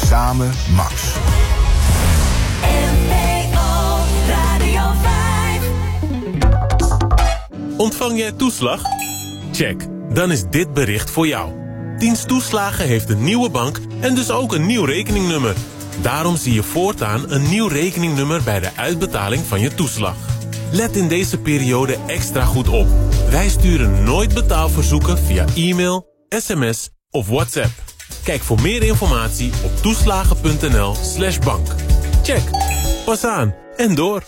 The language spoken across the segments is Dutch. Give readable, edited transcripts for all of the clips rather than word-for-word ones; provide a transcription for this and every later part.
Samen Max. NPO Radio 5. Ontvang jij toeslag? Check, dan is dit bericht voor jou. Dienst Toeslagen heeft een nieuwe bank en dus ook een nieuw rekeningnummer. Daarom zie je voortaan een nieuw rekeningnummer bij de uitbetaling van je toeslag. Let in deze periode extra goed op. Wij sturen nooit betaalverzoeken via e-mail, sms of WhatsApp. Kijk voor meer informatie op toeslagen.nl/bank. Check, pas aan en door.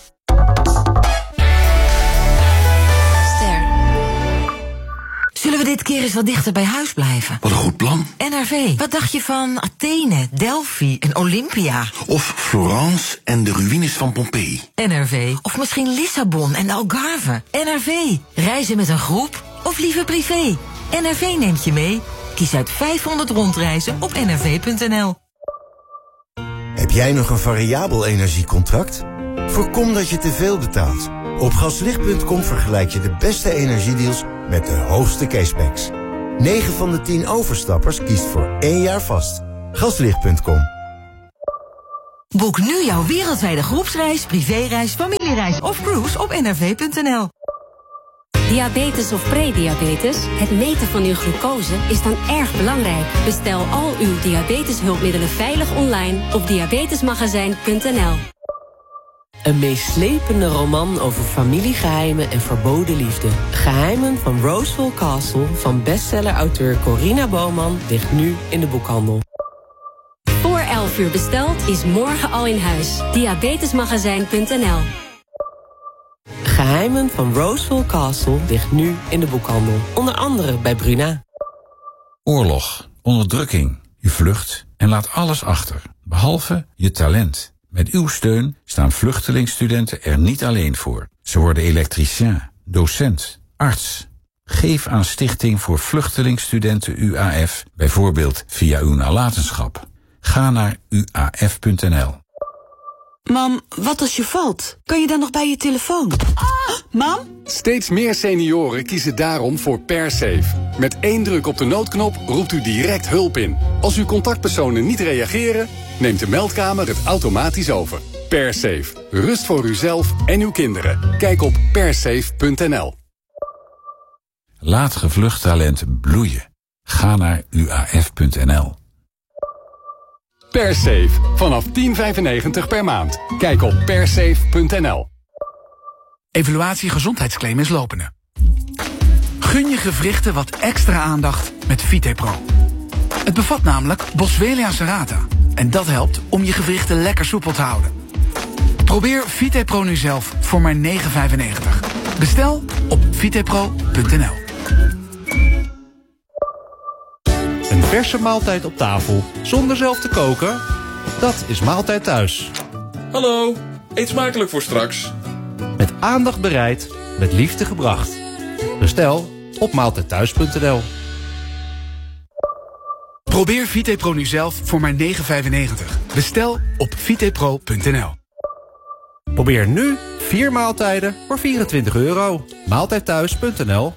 Zullen we dit keer eens wat dichter bij huis blijven? Wat een goed plan. NRV, wat dacht je van Athene, Delphi en Olympia? Of Florence en de ruïnes van Pompeii. NRV, of misschien Lissabon en Algarve. NRV, reizen met een groep of liever privé? NRV neemt je mee. Kies uit 500 rondreizen op nrv.nl. Heb jij nog een variabel energiecontract? Voorkom dat je te veel betaalt. Op gaslicht.com vergelijk je de beste energiedeals met de hoogste cashbacks. 9 van de 10 overstappers kiest voor 1 jaar vast. Gaslicht.com. Boek nu jouw wereldwijde groepsreis, privéreis, familiereis of cruise op nrv.nl. Diabetes of prediabetes, het meten van uw glucose is dan erg belangrijk. Bestel al uw diabeteshulpmiddelen veilig online op diabetesmagazijn.nl. Een meeslepende roman over familiegeheimen en verboden liefde. Geheimen van Roseville Castle van bestseller-auteur Corina Bowman ligt nu in de boekhandel. Voor 11 uur besteld is morgen al in huis. Diabetesmagazijn.nl. Geheimen van Roseville Castle ligt nu in de boekhandel. Onder andere bij Bruna. Oorlog, onderdrukking, je vlucht en laat alles achter. Behalve je talent. Met uw steun staan vluchtelingsstudenten er niet alleen voor. Ze worden elektricien, docent, arts. Geef aan Stichting voor Vluchtelingsstudenten UAF, bijvoorbeeld via uw nalatenschap. Ga naar uaf.nl. Mam, wat als je valt? Kan je dan nog bij je telefoon? Mam? Steeds meer senioren kiezen daarom voor PerSafe. Met 1 druk op de noodknop roept u direct hulp in. Als uw contactpersonen niet reageren, neemt de meldkamer het automatisch over. PerSafe. Rust voor uzelf en uw kinderen. Kijk op persafe.nl. Laat gevlucht talent bloeien. Ga naar uaf.nl. PerSafe. Vanaf $10,95 per maand. Kijk op persafe.nl. Evaluatie gezondheidsclaim is lopende. Gun je gewrichten wat extra aandacht met VitePro. Het bevat namelijk Boswellia serrata. En dat helpt om je gewrichten lekker soepel te houden. Probeer VitePro nu zelf voor maar €9,95. Bestel op vitepro.nl. Een verse maaltijd op tafel zonder zelf te koken? Dat is Maaltijd Thuis. Hallo, eet smakelijk voor straks. Met aandacht bereid, met liefde gebracht. Bestel op maaltijdthuis.nl. Probeer VitePro nu zelf voor maar €9,95. Bestel op vitepro.nl. Probeer nu 4 maaltijden voor €24. Maaltijdthuis.nl.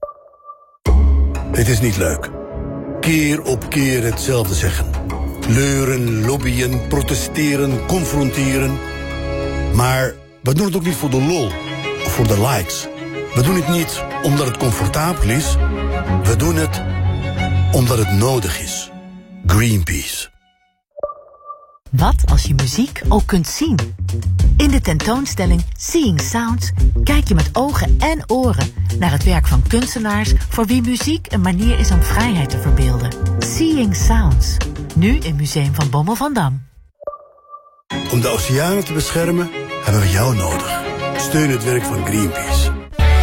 Het is niet leuk. Keer op keer hetzelfde zeggen. Leuren, lobbyen, protesteren, confronteren. Maar we doen het ook niet voor de lol of voor de likes. We doen het niet omdat het comfortabel is. We doen het omdat het nodig is. Greenpeace. Wat als je muziek ook kunt zien? In de tentoonstelling Seeing Sounds kijk je met ogen en oren naar het werk van kunstenaars voor wie muziek een manier is om vrijheid te verbeelden. Seeing Sounds, nu in Museum van Bommel van Dam. Om de oceanen te beschermen hebben we jou nodig. Steun het werk van Greenpeace.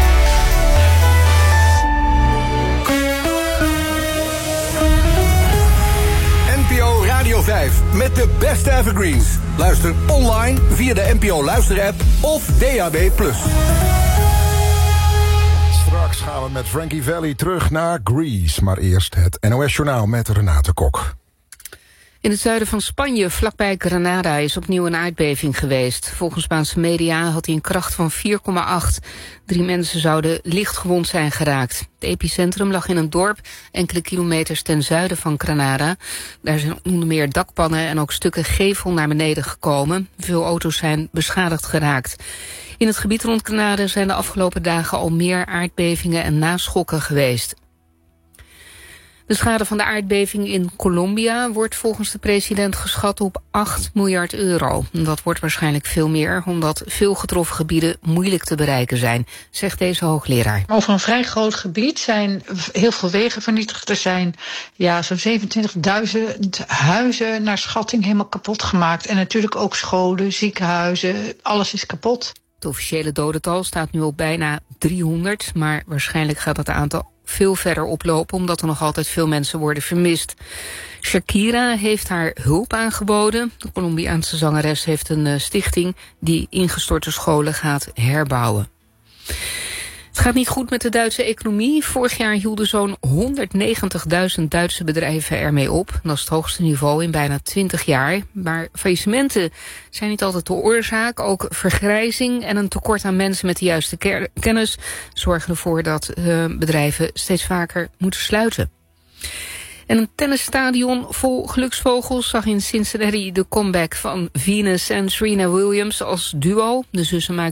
NPO Radio 5 met de beste evergreens. Luister online via de NPO Luister-app of DAB+. Straks gaan we met Frankie Valli terug naar Greece. Maar eerst het NOS-journaal met Renate Kok. In het zuiden van Spanje, vlakbij Granada, is opnieuw een aardbeving geweest. Volgens Spaanse media had hij een kracht van 4,8. 3 mensen zouden lichtgewond zijn geraakt. Het epicentrum lag in een dorp enkele kilometers ten zuiden van Granada. Daar zijn onder meer dakpannen en ook stukken gevel naar beneden gekomen. Veel auto's zijn beschadigd geraakt. In het gebied rond Granada zijn de afgelopen dagen al meer aardbevingen en naschokken geweest. De schade van de aardbeving in Colombia wordt volgens de president geschat op 8 miljard euro. Dat wordt waarschijnlijk veel meer, omdat veel getroffen gebieden moeilijk te bereiken zijn, zegt deze hoogleraar. Over een vrij groot gebied zijn heel veel wegen vernietigd. Er zijn zo'n 27.000 huizen naar schatting helemaal kapot gemaakt. En natuurlijk ook scholen, ziekenhuizen, alles is kapot. Het officiële dodental staat nu op bijna 300, maar waarschijnlijk gaat het aantal veel verder oplopen, omdat er nog altijd veel mensen worden vermist. Shakira heeft haar hulp aangeboden. De Colombiaanse zangeres heeft een stichting die ingestorte scholen gaat herbouwen. Het gaat niet goed met de Duitse economie. Vorig jaar hielden zo'n 190.000 Duitse bedrijven ermee op. Dat is het hoogste niveau in bijna 20 jaar. Maar faillissementen zijn niet altijd de oorzaak. Ook vergrijzing en een tekort aan mensen met de juiste kennis zorgen ervoor dat bedrijven steeds vaker moeten sluiten. En een tennisstadion vol geluksvogels zag in Cincinnati de comeback van Venus en Serena Williams als duo. De zussen maakten